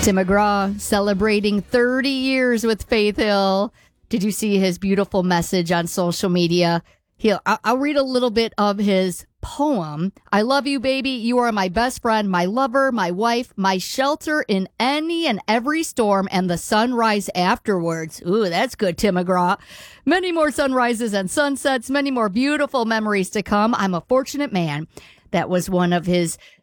Tim McGraw celebrating 30 years with Faith Hill. Did you see his beautiful message on social media? I'll read a little bit of his poem. I love you, baby. You are my best friend, my lover, my wife, my shelter in any and every storm, and the sunrise afterwards. Ooh, that's good, Tim McGraw. Many more sunrises and sunsets, many more beautiful memories to come. I'm a fortunate man. That was one of his